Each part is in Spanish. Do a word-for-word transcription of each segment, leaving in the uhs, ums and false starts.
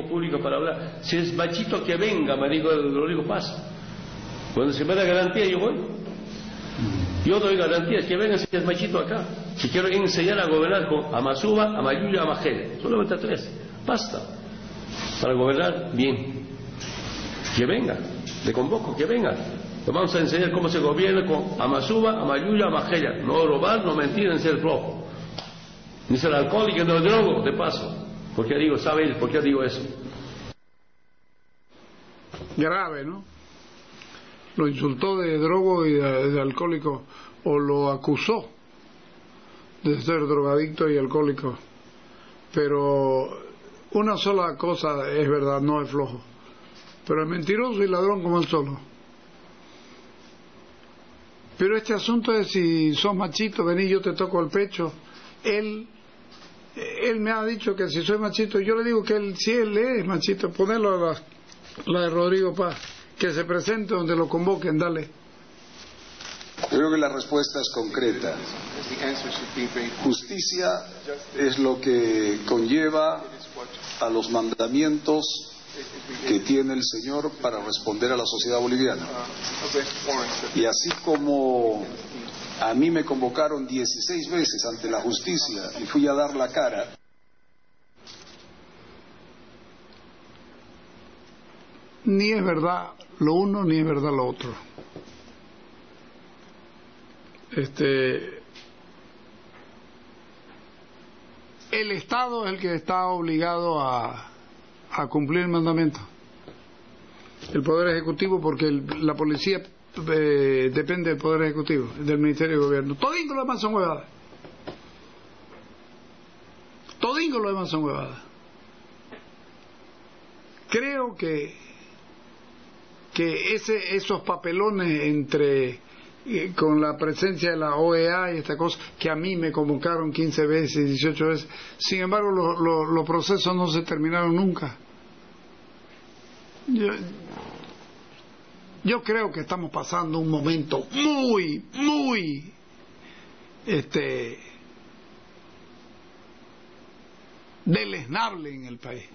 público para hablar. Si es machito, que venga, me dijo Rodrigo Paz. Cuando se me da garantía, yo voy. Yo doy garantías, que venga si es machito acá. Si quiero enseñar a gobernar con Amasuba, Amayuya, Amajel, solamente tres, basta. Para gobernar bien. Que venga, le convoco, que venga. Le vamos a enseñar cómo se gobierna con Amasuba, Amayuya, Amajel. No robar, no mentir, ni ser flojo. Ni ser alcohólico, no drogo, de paso. ¿Por qué digo, sabe él, por qué digo eso? Grave, ¿no? Lo insultó de drogo y de, de alcohólico, o lo acusó de ser drogadicto y alcohólico. Pero una sola cosa es verdad, no es flojo. Pero es mentiroso y ladrón como él solo. Pero este asunto es si sos machito, vení, yo te toco el pecho. Él él me ha dicho que si soy machito, yo le digo que él, si él es machito, ponerlo a la, la de Rodrigo Paz, que se presente donde lo convoquen, dale. Yo creo que la respuesta es concreta. Justicia es lo que conlleva a los mandamientos que tiene el Señor para responder a la sociedad boliviana. Y así como a mí me convocaron dieciséis veces ante la justicia y fui a dar la cara, ni es verdad lo uno ni es verdad lo otro. Este, el Estado es el que está obligado a, a cumplir el mandamiento. El Poder Ejecutivo, porque el, la policía eh, depende del Poder Ejecutivo, del Ministerio de Gobierno. Todingo lo demás son huevadas. Todingo lo demás son huevadas. Creo que que ese, esos papelones entre eh, con la presencia de la O E A y esta cosa, que a mí me convocaron quince veces, dieciocho veces, sin embargo los lo, lo procesos no se terminaron nunca. Yo, yo creo que estamos pasando un momento muy, muy este deleznable en el país.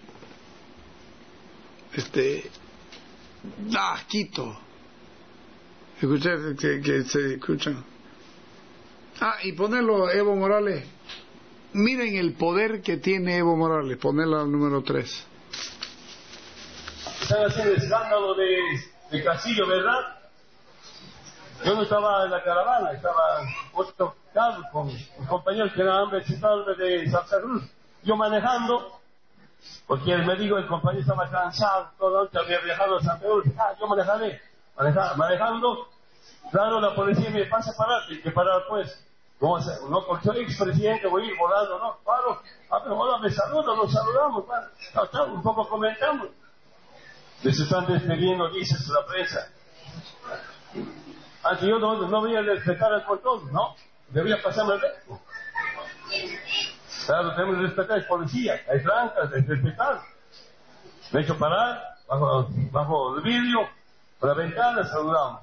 Este da asquito escuchar que, que se escuchan. Ah, y ponerlo Evo Morales. Miren el poder que tiene Evo Morales, ponerlo al número tres. Están haciendo escándalo de, de Castillo, ¿verdad? Yo no estaba en la caravana, estaba otro carro con mis compañeros que eran visitadores de Santa Cruz. Yo manejando, porque me dijo el compañero estaba cansado, toda la noche había viajado a Santa Cruz. Ah, yo manejaré, manejar, manejando. Claro, la policía me pasa a parar, hay que parar pues. No, no, porque soy expresidente, voy a ir volando, no, paro. Ah, pero hola, me saludo, nos saludamos, bueno, un poco comentamos. Les están despidiendo, dices la prensa. Antes yo no, no voy a respetar el control, ¿no? Debería pasarme el resto. Claro, tenemos que respetar a la policía, hay francas, hay que respetar. Me he hecho parar, bajo, bajo el vidrio, por la ventana, saludamos.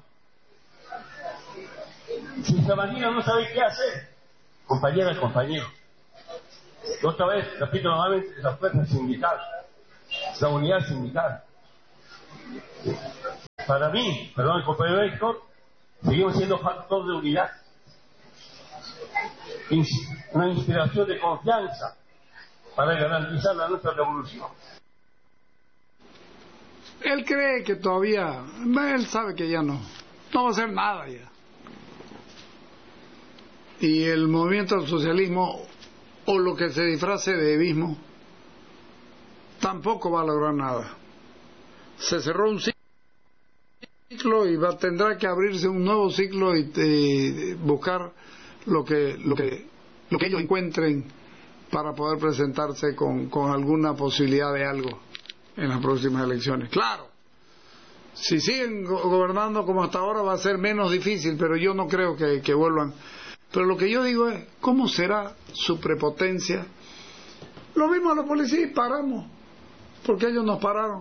Si se imagina, no sabe qué hacer. Compañera, compañero. Otra vez, repito nuevamente, es la fuerza sindical, es la unidad sindical. Para mí, perdón, el compañero Héctor, seguimos siendo factor de unidad. Una inspiración de confianza para garantizar la nuestra revolución. Él cree que todavía, él sabe que ya no, no va a hacer nada ya. Y el movimiento del socialismo, o lo que se disfrace de evismo, tampoco va a lograr nada. Se cerró un ciclo y va, tendrá que abrirse un nuevo ciclo y eh, buscar lo que, lo que lo que ellos encuentren para poder presentarse con, con alguna posibilidad de algo en las próximas elecciones. Claro, si siguen go gobernando como hasta ahora va a ser menos difícil, pero yo no creo que, que vuelvan. Pero lo que yo digo es, ¿cómo será su prepotencia? Lo mismo a los policías, paramos, porque ellos nos pararon.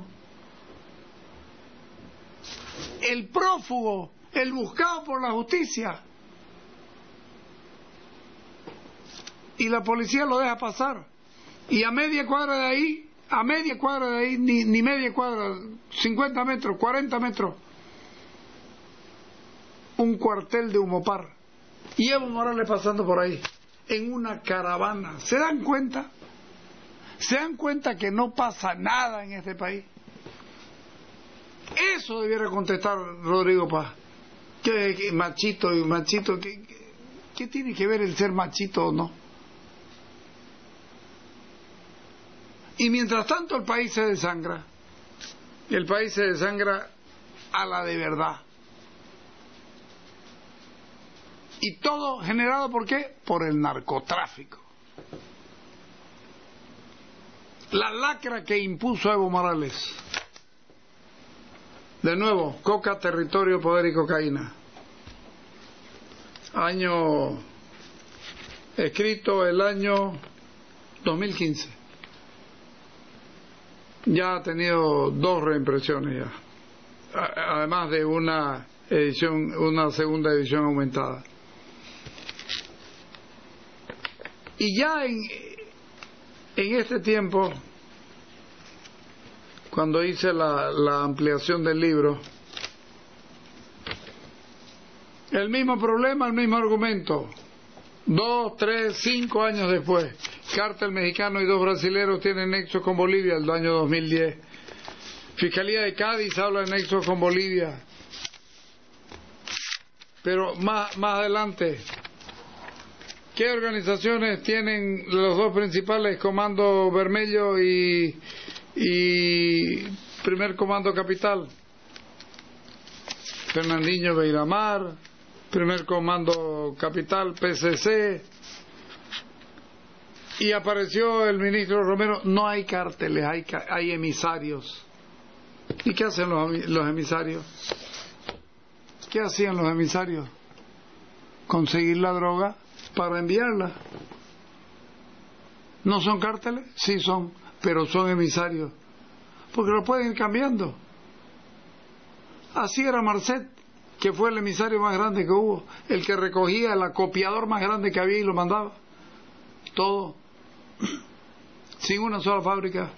El prófugo, el buscado por la justicia, y la policía lo deja pasar, y a media cuadra de ahí A media cuadra de ahí, ni, ni media cuadra, cincuenta metros, cuarenta metros, un cuartel de Humopar. Y Evo Morales pasando por ahí, en una caravana. ¿Se dan cuenta? ¿Se dan cuenta que no pasa nada en este país? Eso debiera contestar Rodrigo Paz. ¿Qué, qué machito y machito? ¿qué, qué, ¿Qué tiene que ver el ser machito o no? Y mientras tanto el país se desangra. El país se desangra a la de verdad. Y todo generado ¿por qué? Por el narcotráfico. La lacra que impuso Evo Morales. De nuevo, coca, territorio, poder y cocaína. Año escrito el año dos mil quince. Ya ha tenido dos reimpresiones ya, además de una edición, una segunda edición aumentada. Y ya en, en este tiempo, cuando hice la, la ampliación del libro, el mismo problema, el mismo argumento. Dos, tres, cinco años después, cártel mexicano y dos brasileros tienen nexo con Bolivia el año dos mil diez. Fiscalía de Cádiz habla de nexo con Bolivia. Pero más, más adelante, ¿qué organizaciones tienen los dos principales, Comando Vermelho y, y Primer Comando Capital? Fernandinho Beiramar, Primer Comando Capital, P C C, y apareció el ministro Romero. No hay cárteles, hay, hay emisarios. ¿Y qué hacen los, los emisarios? ¿Qué hacían los emisarios? Conseguir la droga para enviarla. ¿No son cárteles? Sí son, pero son emisarios, porque lo pueden ir cambiando. Así era Marcet, que fue el emisario más grande que hubo, el que recogía el acopiador más grande que había y lo mandaba. Todo, sin una sola fábrica.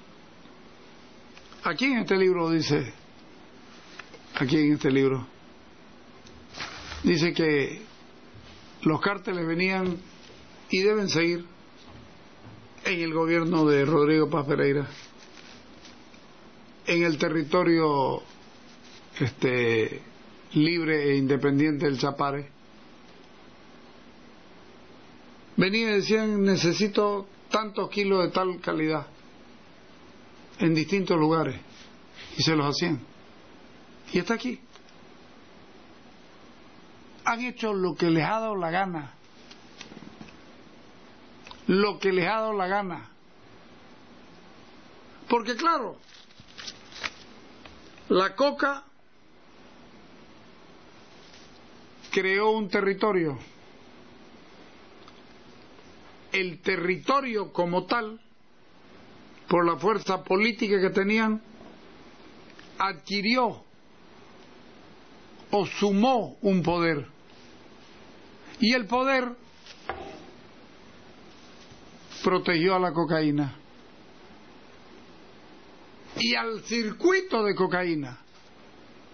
Aquí en este libro dice, aquí en este libro, dice que los cárteles venían y deben seguir en el gobierno de Rodrigo Paz Pereira, en el territorio este libre e independiente del Chapare. Venían y decían: necesito tantos kilos de tal calidad en distintos lugares, y se los hacían. Y está aquí. Han hecho lo que les ha dado la gana, lo que les ha dado la gana, porque claro, la coca creó un territorio. El territorio como tal, por la fuerza política que tenían, adquirió o sumó un poder. Y el poder protegió a la cocaína. Y al circuito de cocaína